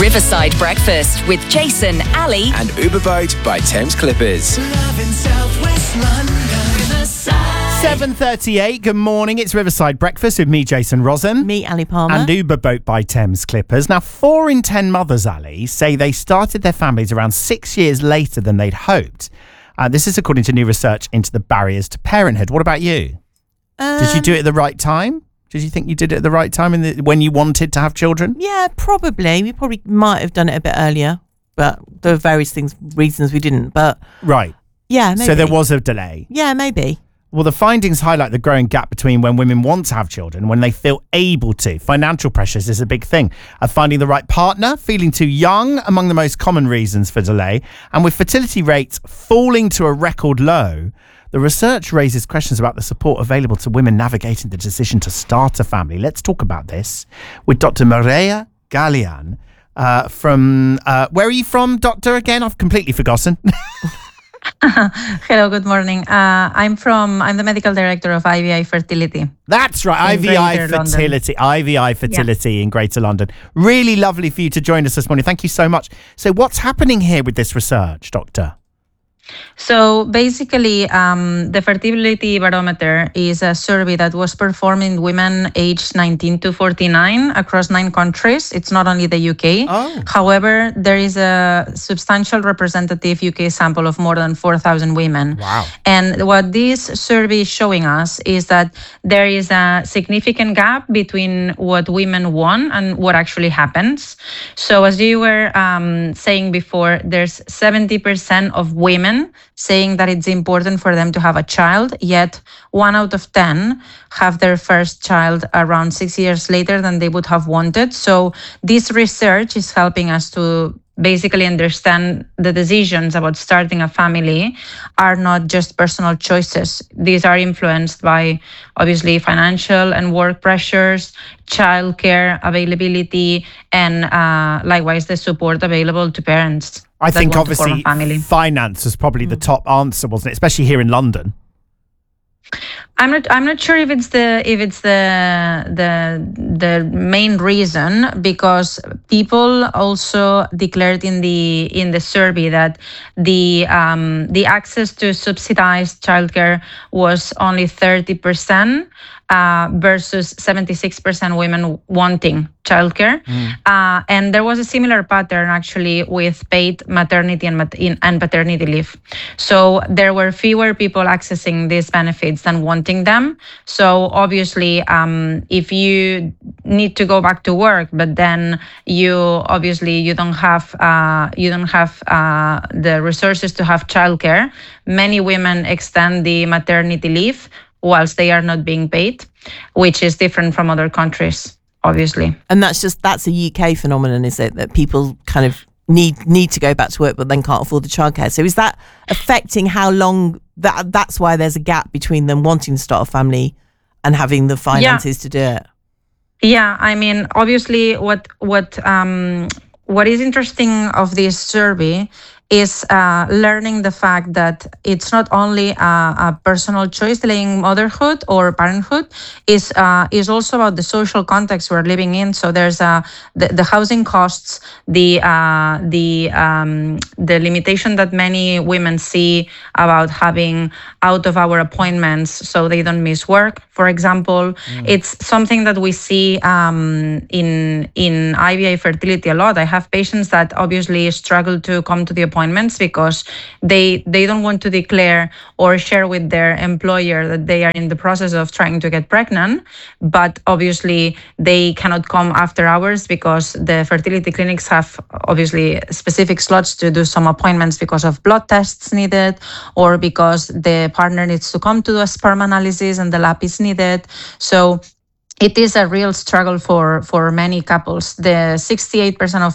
Riverside Breakfast with Jason, Ali and Uberboat by Thames Clippers. 7:38. Good morning. It's Riverside Breakfast with me, Jason Rosen. Me, Ali Palmer. And Uberboat by Thames Clippers. Now, 4 in 10 mothers, Ali, say they started their families around 6 years later than they'd hoped. This is according to new research into the barriers to parenthood. What about you? Did you do it at the right time? Did you think you did it at the right time when you wanted to have children? Yeah, probably. We probably might have done it a bit earlier, but there were various reasons we didn't. But right. Yeah, maybe. So there was a delay. Yeah, maybe. Well, the findings highlight the growing gap between when women want to have children and when they feel able to. Financial pressures is a big thing. Finding the right partner, feeling too young, among the most common reasons for delay. And with fertility rates falling to a record low, the research raises questions about the support available to women navigating the decision to start a family. Let's talk about this with Dr. Mireia Galean from... where are you from, Doctor, again? I've completely forgotten. Hello, good morning. I'm the medical director of IVI Fertility. That's right, IVI Fertility. IVI Fertility in Greater London. Really lovely for you to join us this morning. Thank you so much. So what's happening here with this research, Doctor? So basically, the Fertility Barometer is a survey that was performed in women aged 19 to 49 across 9 countries. It's not only the UK. Oh. However, there is a substantial representative UK sample of more than 4,000 women. Wow. And what this survey is showing us is that there is a significant gap between what women want and what actually happens. So as you were saying before, there's 70% of women saying that it's important for them to have a child, yet 1 out of 10 have their first child around 6 years later than they would have wanted. So this research is helping us to basically understand the decisions about starting a family are not just personal choices. These are influenced by obviously financial and work pressures, childcare availability, and likewise the support available to parents. I think obviously finance was probably the top answer, wasn't it? Especially here in London. I'm not sure if it's the main reason, because people also declared in the survey that the access to subsidized childcare was only 30%. Versus 76% women wanting childcare. And there was a similar pattern actually with paid maternity and paternity leave. So there were fewer people accessing these benefits than wanting them. So obviously, if you need to go back to work, but then you don't have the resources to have childcare, many women extend the maternity leave whilst they are not being paid, which is different from other countries, obviously. And that's a UK phenomenon, is it? That people kind of need to go back to work, but then can't afford the childcare. So is that affecting how long, that's why there's a gap between them wanting to start a family and having the finances to do it? Yeah, I mean, obviously what is interesting of this survey is learning the fact that it's not only a personal choice, delaying motherhood or parenthood, is also about the social context we're living in. So there's the housing costs, the limitation that many women see about having out-of-hour appointments so they don't miss work, for example. It's something that we see in IVI Fertility a lot. I have patients that obviously struggle to come to the appointments because they don't want to declare or share with their employer that they are in the process of trying to get pregnant, but obviously they cannot come after hours because the fertility clinics have obviously specific slots to do some appointments because of blood tests needed, or because the partner needs to come to do a sperm analysis and the lab is needed. So it is a real struggle for many couples. The 68% of